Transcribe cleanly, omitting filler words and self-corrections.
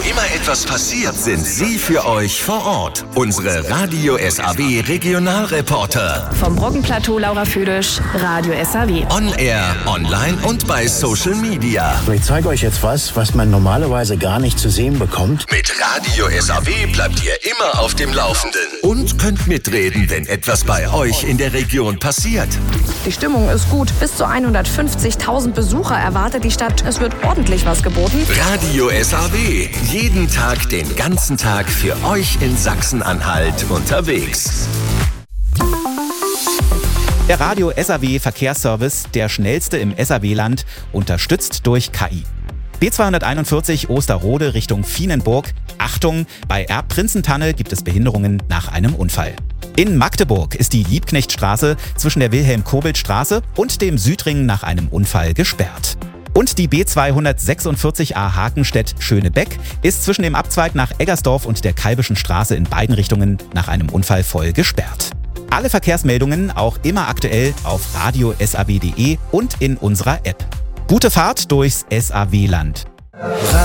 immer etwas passiert, sind sie für euch vor Ort. Unsere Radio SAW Regionalreporter. Vom Brockenplateau Laura Füdisch, Radio SAW. On Air, online und bei Social Media. Ich zeige euch jetzt was man normalerweise gar nicht zu sehen bekommt. Mit Radio SAW bleibt ihr immer auf dem Laufenden. Und könnt mitreden, wenn etwas bei euch in der Region passiert. Die Stimmung ist gut. Bis zu 150.000 Besucher erwartet die Stadt. Es wird ordentlich was geboten. Radio SAW. Jeden Tag, den ganzen Tag für euch in Sachsen-Anhalt unterwegs. Der Radio SAW Verkehrsservice, der schnellste im SAW-Land, unterstützt durch KI. B241 Osterrode Richtung Vienenburg. Achtung, bei Erbprinzentanne gibt es Behinderungen nach einem Unfall. In Magdeburg ist die Liebknechtstraße zwischen der Wilhelm-Kobelt-Straße und dem Südring nach einem Unfall gesperrt. Und die B246a Hakenstedt-Schönebeck ist zwischen dem Abzweig nach Eggersdorf und der Kalbischen Straße in beiden Richtungen nach einem Unfall voll gesperrt. Alle Verkehrsmeldungen auch immer aktuell auf radiosaw.de und in unserer App. Gute Fahrt durchs SAW-Land.